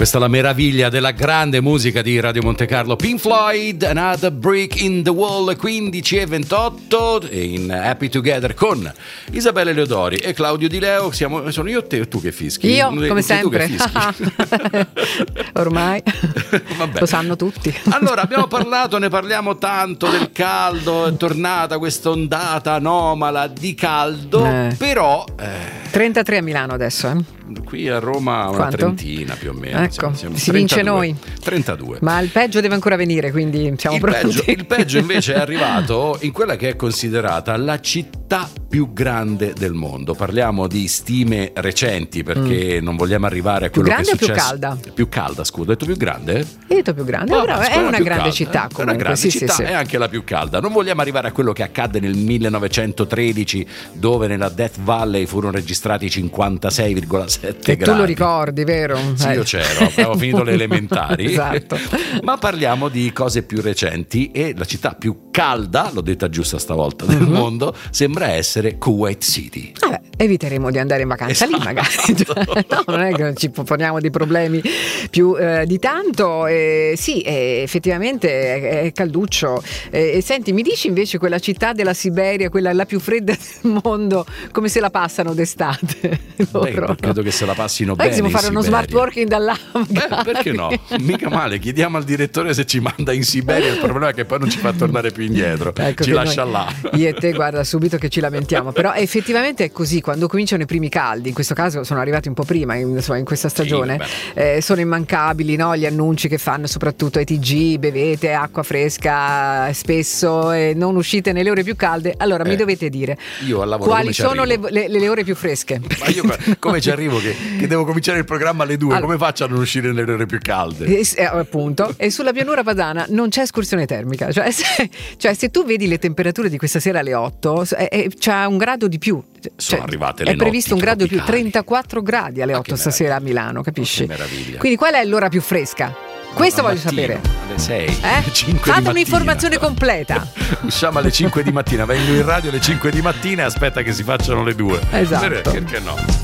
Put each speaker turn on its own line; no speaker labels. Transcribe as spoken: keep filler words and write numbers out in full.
Questa è la meraviglia della grande musica di Radio Monte Carlo. Pink Floyd, Another Brick in the Wall, quindici e ventotto in Happy Together con Isabella Leodori e Claudio Di Leo. Siamo, sono io, te e tu che fischi.
Io, come
Sei
sempre.
Tu che fischi.
Ormai
Vabbè.
Lo sanno tutti.
Allora, abbiamo parlato, ne parliamo tanto del caldo, è tornata questa ondata anomala di caldo,
eh.
però... Eh,
trentatré a Milano adesso, eh?
Qui a Roma una
Quanto?
trentina più o meno.
Ecco,
siamo, siamo
si vince noi.
trentadue.
Ma il peggio deve ancora venire, quindi siamo
il
pronti.
peggio, il peggio invece è arrivato in quella che è considerata la città più grande del mondo. Parliamo di stime recenti perché mm. non vogliamo arrivare a quello
più grande
che è successo.
o più calda?
Più calda, scusa, ho detto più grande?
Io ho detto più grande,
Oh,
però è una grande
calda,
città
eh?
comunque.
È una grande
sì,
città,
sì, sì.
è anche la più calda. Non vogliamo arrivare a quello che accadde nel millenovecentotredici, dove nella Death Valley furono registrati cinquantasei virgola sette
E
gradi.
tu lo ricordi, vero?
Sì,
eh.
io c'ero, avevo finito le elementari.
Esatto.
Ma parliamo di cose più recenti e la città più calda, l'ho detta giusta stavolta, del
mm-hmm.
mondo sembra essere Kuwait City.
Vabbè, eviteremo di andare in vacanza
Esatto.
lì magari. No, non è che ci poniamo dei problemi più eh, di tanto. Eh, sì, eh, effettivamente è, è calduccio. Eh, senti, mi dici invece quella città della Siberia, quella la più fredda del mondo, come se la passano d'estate? Loro,
Beh, credo
no?
che se la passino
Beh,
bene
possiamo
in
fare uno
Siberia.
smart working da là.
Beh, perché no? Mica male, chiediamo al direttore se ci manda in Siberia, il problema è che poi non ci fa tornare più indietro,
ecco,
ci lascia
noi,
là.
Io e te, guarda, subito che ci lamentiamo, però effettivamente è così, quando cominciano i primi caldi, in questo caso sono arrivati un po' prima, in, insomma, in questa stagione,
sì,
eh, sono immancabili, no? Gli annunci che fanno soprattutto ai T G, bevete acqua fresca spesso e non uscite nelle ore più calde. Allora eh, mi dovete dire
io al lavoro
quali sono le, le, le ore più fresche.
Ma io come ci arrivo che, che devo cominciare il programma alle due, allora, come faccio a non uscire nelle ore più calde?
Eh, eh, appunto. E sulla pianura padana non c'è escursione termica, cioè se, cioè se tu vedi le temperature di questa sera alle otto, eh, eh, c'ha un grado di più.
Sono
cioè,
arrivate le
è previsto un grado di più,
tropicali.
trentaquattro gradi alle
Ma
otto stasera a Milano, capisci?
Che meraviglia.
Quindi qual è l'ora più fresca? Questo
Al
voglio
mattino,
sapere.
Alle sei,
Eh?
cinque
Fate
di mattina.
un'informazione completa.
Usciamo alle cinque di mattina, vengo in radio alle cinque di mattina e aspetta che si facciano le due.
Esatto.
Perché no?